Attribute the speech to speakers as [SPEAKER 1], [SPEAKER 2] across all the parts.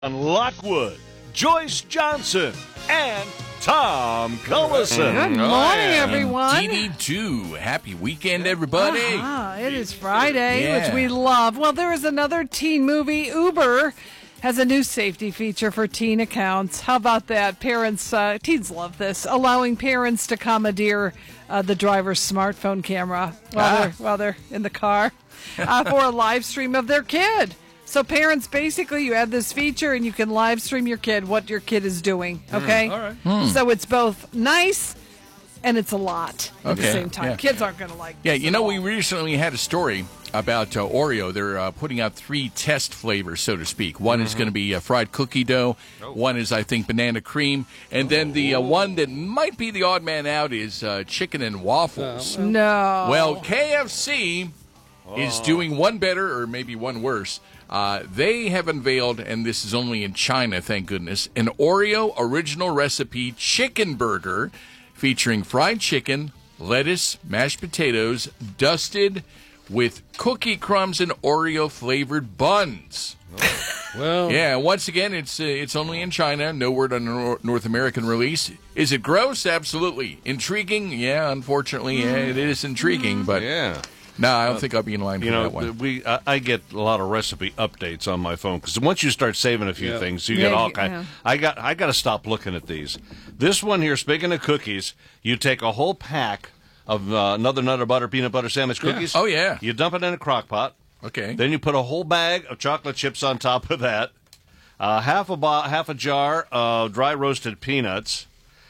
[SPEAKER 1] Lockwood, Joyce Johnson, and Tom Cullison.
[SPEAKER 2] Good morning, everyone.
[SPEAKER 3] DD2. Happy weekend, everybody.
[SPEAKER 2] It is Friday,
[SPEAKER 3] Yeah.
[SPEAKER 2] which we love. Well, there is another teen movie. Uber has a new safety feature for teen accounts. How about that? Parents, teens love this, allowing parents to commandeer the driver's smartphone camera while they're in the car for a live stream of their kid. So parents, basically, you add this feature and you can live stream your kid what your kid is doing, okay?
[SPEAKER 4] All right.
[SPEAKER 2] So it's both nice and it's a lot at the
[SPEAKER 3] Okay,
[SPEAKER 2] same time.
[SPEAKER 3] yeah.
[SPEAKER 2] Kids aren't going to like
[SPEAKER 3] Yeah,
[SPEAKER 2] this
[SPEAKER 3] you
[SPEAKER 2] at
[SPEAKER 3] know,
[SPEAKER 2] all.
[SPEAKER 3] we recently had a story about Oreo. They're putting out 3 test flavors, so to speak. One is going to be fried cookie dough. One is, I think, banana cream. And then the one that might be the odd man out is chicken and waffles.
[SPEAKER 2] No.
[SPEAKER 3] Well, KFC is doing one better or maybe one worse. They have unveiled, and this is only in China, thank goodness, an Oreo original recipe chicken burger featuring fried chicken, lettuce, mashed potatoes, dusted with cookie crumbs and Oreo-flavored buns.
[SPEAKER 4] Well,
[SPEAKER 3] Yeah, once again, it's only in China. No word on a North American release. Is it gross? Absolutely. Intriguing? Yeah, unfortunately, it is intriguing, but...
[SPEAKER 1] Yeah.
[SPEAKER 3] No, I don't think I'll be in line for that one.
[SPEAKER 1] I get a lot of recipe updates on my phone because once you start saving a few things, you get
[SPEAKER 2] Yeah,
[SPEAKER 1] all
[SPEAKER 2] yeah.
[SPEAKER 1] kinds. I got to stop looking at these. This one here, speaking of cookies, you take a whole pack of another Nutter Butter peanut butter sandwich cookies.
[SPEAKER 3] Oh, yeah.
[SPEAKER 1] You dump it in a crock pot.
[SPEAKER 3] Okay.
[SPEAKER 1] Then you put a whole bag of chocolate chips on top of that. Half a jar of dry roasted peanuts.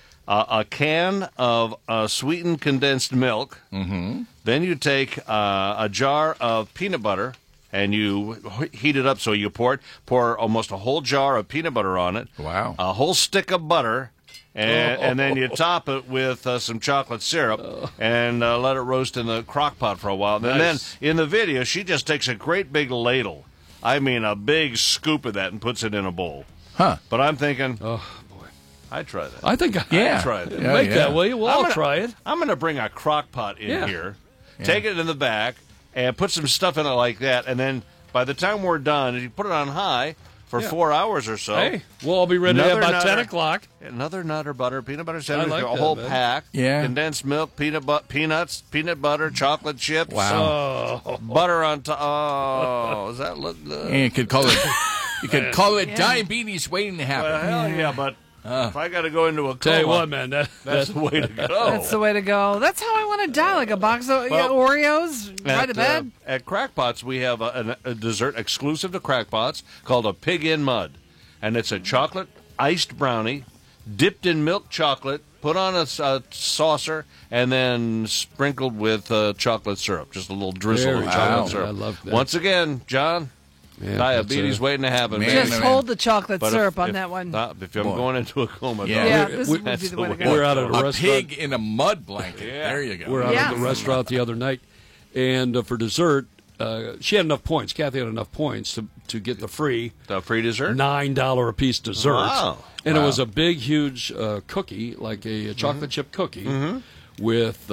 [SPEAKER 1] A can of sweetened condensed milk. Mm-hmm. Then you take a jar of peanut butter and you heat it up. So you pour almost a whole jar of peanut butter on it.
[SPEAKER 3] Wow.
[SPEAKER 1] A whole stick of butter. And then you top it with some chocolate syrup and let it roast in the crock pot for a while. And
[SPEAKER 4] Nice.
[SPEAKER 1] then in the video, she just takes a great big ladle. I mean, a big scoop of that and puts it in a bowl.
[SPEAKER 3] Huh.
[SPEAKER 1] But I'm thinking,
[SPEAKER 4] oh boy,
[SPEAKER 1] I'd try that.
[SPEAKER 4] I think
[SPEAKER 3] Yeah.
[SPEAKER 1] I'd try that.
[SPEAKER 3] Yeah,
[SPEAKER 4] make
[SPEAKER 3] yeah.
[SPEAKER 4] that, will you? Well, I'll
[SPEAKER 1] gonna-
[SPEAKER 4] try it.
[SPEAKER 1] I'm going to bring a crock pot in
[SPEAKER 4] Yeah.
[SPEAKER 1] here, take it in the back, and put some stuff in it like that. And then by the time we're done, you put it on high for 4 hours or so.
[SPEAKER 4] Hey, well, I'll be ready
[SPEAKER 1] Another
[SPEAKER 4] about
[SPEAKER 1] Nutter.
[SPEAKER 4] 10 o'clock.
[SPEAKER 1] Another Nutter Butter, peanut butter sandwich,
[SPEAKER 4] like
[SPEAKER 1] a
[SPEAKER 4] that,
[SPEAKER 1] whole
[SPEAKER 4] man.
[SPEAKER 1] pack.
[SPEAKER 3] Yeah.
[SPEAKER 1] Condensed milk, peanuts, peanut butter, chocolate chips.
[SPEAKER 3] Wow.
[SPEAKER 1] Butter on top. Oh, does that look good?
[SPEAKER 3] And you could call it. You could call it diabetes waiting to happen.
[SPEAKER 1] Well, hell yeah, but if I got to go into a coma,
[SPEAKER 4] Tell you what, man,
[SPEAKER 1] that's the way to go.
[SPEAKER 2] That's the way to go. That's how I want to die, like a box of Oreos right to bed.
[SPEAKER 1] At Crackpots, we have a dessert exclusive to Crackpots called a Pig in Mud. And it's a chocolate iced brownie dipped in milk chocolate, put on a saucer, and then sprinkled with chocolate syrup. Just a little drizzle
[SPEAKER 4] Very
[SPEAKER 1] of chocolate
[SPEAKER 4] nice.
[SPEAKER 1] syrup.
[SPEAKER 4] I love that.
[SPEAKER 1] Once again, John,
[SPEAKER 4] Yeah,
[SPEAKER 1] diabetes
[SPEAKER 4] that's,
[SPEAKER 1] waiting to happen.
[SPEAKER 3] Man,
[SPEAKER 1] baby.
[SPEAKER 2] Just
[SPEAKER 3] man.
[SPEAKER 2] hold the chocolate
[SPEAKER 1] But
[SPEAKER 2] syrup
[SPEAKER 1] if-
[SPEAKER 2] on
[SPEAKER 1] if
[SPEAKER 2] that one.
[SPEAKER 1] If I'm
[SPEAKER 3] Boy.
[SPEAKER 1] going into a coma,
[SPEAKER 3] Yeah.
[SPEAKER 2] Yeah,
[SPEAKER 1] dog,
[SPEAKER 2] this
[SPEAKER 4] we-
[SPEAKER 2] would be
[SPEAKER 1] that's
[SPEAKER 2] the way to
[SPEAKER 1] the
[SPEAKER 2] go.
[SPEAKER 1] way.
[SPEAKER 4] We're out at a
[SPEAKER 3] A
[SPEAKER 4] restaurant.
[SPEAKER 3] pig in a mud blanket.
[SPEAKER 1] Yeah.
[SPEAKER 3] There you go.
[SPEAKER 4] We're out
[SPEAKER 2] Yeah.
[SPEAKER 4] at the restaurant the other night, and for dessert, she had enough points. Kathy had enough points to get the free
[SPEAKER 1] The free dessert?
[SPEAKER 4] $9 a piece dessert.
[SPEAKER 1] Wow.
[SPEAKER 4] And it was a big, huge cookie, like a chocolate chip cookie, with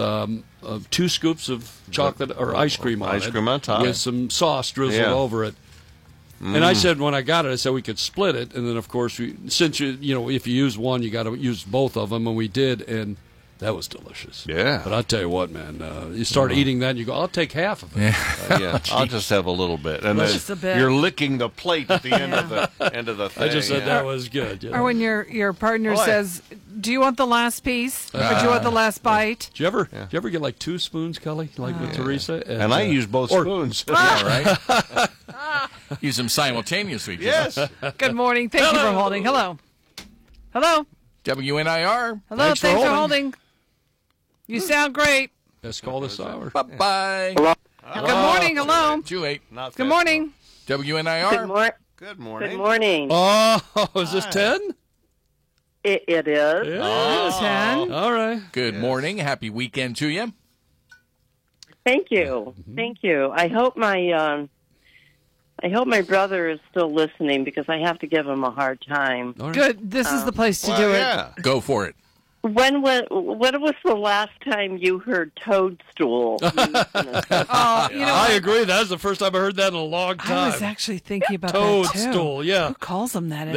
[SPEAKER 4] 2 scoops of chocolate or ice cream on
[SPEAKER 1] Ice
[SPEAKER 4] it,
[SPEAKER 1] cream on top.
[SPEAKER 4] with some sauce drizzled
[SPEAKER 1] Yeah.
[SPEAKER 4] over it. And I said when I got it, I said we could split it, and then of course since if you use one, you got to use both of them, and we did, and that was delicious.
[SPEAKER 1] Yeah.
[SPEAKER 4] But I tell you what, man, you start eating that, and you go, I'll take half of it.
[SPEAKER 1] Yeah, I'll just have a little bit, and then
[SPEAKER 2] Just a bit.
[SPEAKER 1] you're licking the plate at the end of the thing.
[SPEAKER 4] I just said
[SPEAKER 1] yeah.
[SPEAKER 4] that was good. you know.
[SPEAKER 2] Or when your partner
[SPEAKER 1] Boy.
[SPEAKER 2] says, "Do you want the last piece, or do you want the last bite?"
[SPEAKER 4] Do you ever get like 2 spoons, Kelly, like with Teresa?
[SPEAKER 1] And I use both spoons.
[SPEAKER 3] Yeah, right? Use them simultaneously.
[SPEAKER 1] Yes.
[SPEAKER 2] Good morning. Thank you for holding. Hello. Hello.
[SPEAKER 3] WNIR.
[SPEAKER 2] Hello.
[SPEAKER 4] Thanks for holding.
[SPEAKER 2] You sound great.
[SPEAKER 4] Best call this hour.
[SPEAKER 3] Bye-bye.
[SPEAKER 2] Good morning. Hello.
[SPEAKER 3] Too late.
[SPEAKER 1] Not
[SPEAKER 2] Good
[SPEAKER 1] fast
[SPEAKER 2] morning.
[SPEAKER 3] WNIR.
[SPEAKER 1] enough. Good morning.
[SPEAKER 5] Good morning.
[SPEAKER 4] Oh, is this 10?
[SPEAKER 5] It is.
[SPEAKER 4] Yeah.
[SPEAKER 2] 10.
[SPEAKER 4] All right.
[SPEAKER 3] Good morning. Happy weekend to you.
[SPEAKER 5] Thank you. Thank you. I hope my brother is still listening because I have to give him a hard time.
[SPEAKER 4] All right.
[SPEAKER 2] Good. This is the place to do it.
[SPEAKER 1] Yeah.
[SPEAKER 3] Go for it.
[SPEAKER 5] When was the last time you heard toadstool?
[SPEAKER 2] Oh, you know,
[SPEAKER 4] I agree. That's the first time I heard that in a long time.
[SPEAKER 2] I was actually thinking about that too.
[SPEAKER 4] Toadstool, yeah.
[SPEAKER 2] Who calls them that